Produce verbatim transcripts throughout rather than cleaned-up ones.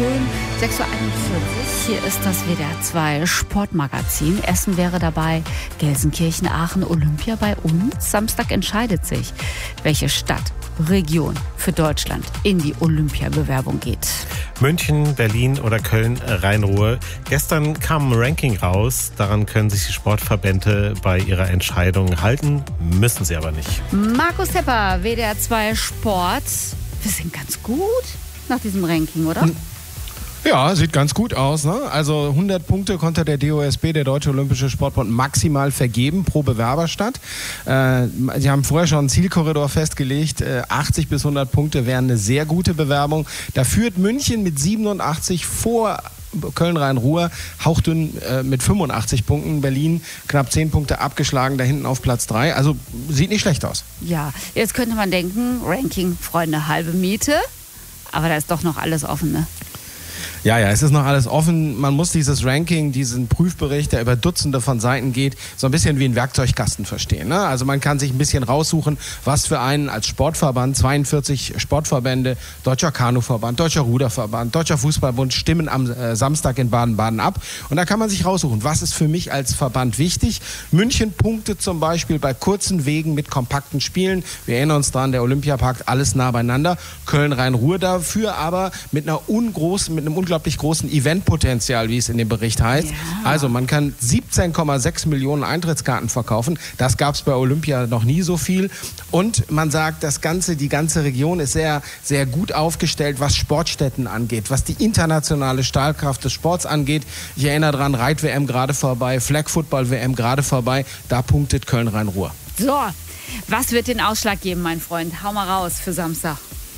schön. sechs Uhr einundvierzig, hier ist das W D R zwei Sportmagazin. Essen wäre dabei, Gelsenkirchen, Aachen, Olympia bei uns. Samstag entscheidet sich, welche Stadt, Region für Deutschland in die Olympiabewerbung geht. München, Berlin oder Köln, Rhein-Ruhr. Gestern kam ein Ranking raus. Daran können sich die Sportverbände bei ihrer Entscheidung halten, müssen sie aber nicht. Markus Tepper, W D R zwei Sport. Wir sind ganz gut nach diesem Ranking, oder? Ja, sieht ganz gut aus, ne? Also hundert Punkte konnte der D O S B, der Deutsche Olympische Sportbund, maximal vergeben pro Bewerberstadt. Äh, sie haben vorher schon einen Zielkorridor festgelegt. Äh, achtzig bis hundert Punkte wären eine sehr gute Bewerbung. Da führt München mit siebenundachtzig vor Köln-Rhein-Ruhr, hauchdünn äh, mit fünfundachtzig Punkten. Berlin knapp zehn Punkte abgeschlagen, da hinten auf Platz drei. Also sieht nicht schlecht aus. Ja, jetzt könnte man denken, Ranking, Freunde, halbe Miete. Aber da ist doch noch alles offen, ne? Ja, ja, es ist noch alles offen. Man muss dieses Ranking, diesen Prüfbericht, der über Dutzende von Seiten geht, so ein bisschen wie ein Werkzeugkasten verstehen, ne? Also man kann sich ein bisschen raussuchen, was für einen als Sportverband, zweiundvierzig Sportverbände, Deutscher Kanuverband, Deutscher Ruderverband, Deutscher Fußballbund stimmen am äh, Samstag in Baden-Baden ab. Und da kann man sich raussuchen, was ist für mich als Verband wichtig. München punktet zum Beispiel bei kurzen Wegen mit kompakten Spielen. Wir erinnern uns dran, der Olympiapark, alles nah beieinander. Köln-Rhein-Ruhr dafür aber mit einer ungroßen, mit einem unglaublich großen Eventpotenzial, wie es in dem Bericht heißt. Ja. Also man kann siebzehn Komma sechs Millionen Eintrittskarten verkaufen. Das gab es bei Olympia noch nie so viel. Und man sagt, das ganze, die ganze Region ist sehr, sehr gut aufgestellt, was Sportstätten angeht, was die internationale Stahlkraft des Sports angeht. Ich erinnere daran, Reit-W M gerade vorbei, Flag-Football-W M gerade vorbei. Da punktet Köln-Rhein-Ruhr. So, was wird den Ausschlag geben, mein Freund? Hau mal raus für Samstag.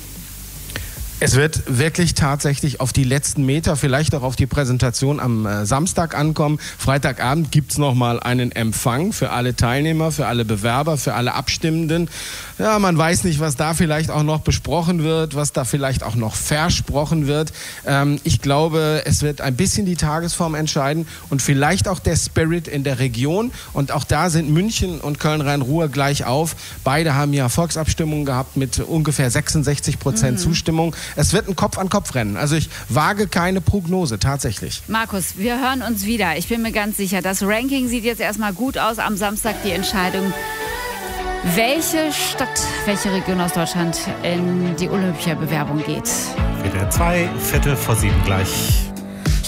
Es wird wirklich tatsächlich auf die letzten Meter, vielleicht auch auf die Präsentation am äh, Samstag ankommen. Freitagabend gibt es nochmal einen Empfang für alle Teilnehmer, für alle Bewerber, für alle Abstimmenden. Ja, man weiß nicht, was da vielleicht auch noch besprochen wird, was da vielleicht auch noch versprochen wird. Ähm, ich glaube, es wird ein bisschen die Tagesform entscheiden und vielleicht auch der Spirit in der Region. Und auch da sind München und Köln-Rhein-Ruhr gleich auf. Beide haben ja Volksabstimmungen gehabt mit ungefähr sechsundsechzig Prozent mhm. Zustimmung. Es wird ein Kopf-an-Kopf-Rennen. Also ich wage keine Prognose, tatsächlich. Markus, wir hören uns wieder. Ich bin mir ganz sicher, das Ranking sieht jetzt erstmal gut aus. Am Samstag die Entscheidung, welche Stadt, welche Region aus Deutschland in die Olympiabewerbung geht. W D R zwei, Viertel vor sieben gleich.